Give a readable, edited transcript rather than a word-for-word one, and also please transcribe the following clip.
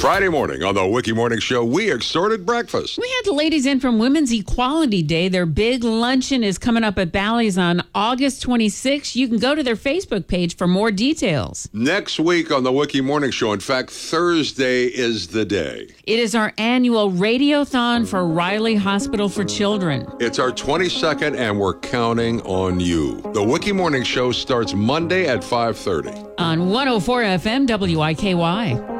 Friday morning on the Wiki Morning Show, we extorted breakfast. We had the ladies in from Women's Equality Day. Their big luncheon is coming up at Bally's on August 26th. You can go to their Facebook page for more details. Next week on the Wiki Morning Show, in fact, Thursday is the day. It is our annual Radiothon for Riley Hospital for Children. It's our 22nd, and we're counting on you. The Wiki Morning Show starts Monday at 5:30. On 104 FM WIKY.